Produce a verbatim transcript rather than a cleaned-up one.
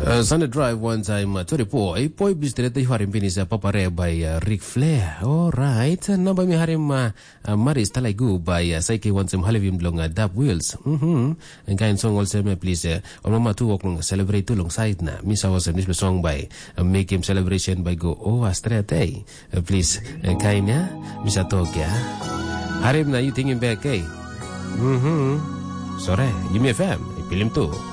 Uh, Sunday Drive one time uh, twenty-four. Eh, poi bisdere tay harim pinis uh, papare by uh, Ric Flair. All right. Namba mi harim uh, uh, Maris Talaigu by uh, Saiki one time halivim long uh, Dab Wheels. Mhm. And kain song also me please uh, on mama tu wak long celebrate tu long side na. Misa was a mismo song by uh, Make Him Celebration by Go Oh Astrea Day. Uh, please uh, kain ya misa tog ya. Harim na you thinking back eh. Mhm. Sore, Yumi F M, ipilim tu.